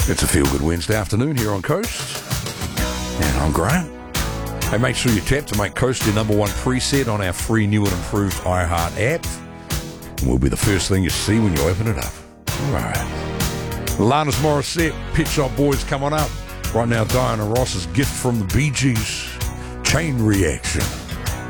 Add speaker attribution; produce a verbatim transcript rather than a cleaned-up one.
Speaker 1: It's a feel-good Wednesday afternoon here on Coast, and I'm Graham. Hey, make sure you tap to make Coast your number one preset on our free new and improved iHeart app, and we'll be the first thing you see when you open it up. All right. Alanis Morissette, Pet Shop Boys coming up. Right now, Diana Ross's gift from the Bee Gees, Chain Reaction.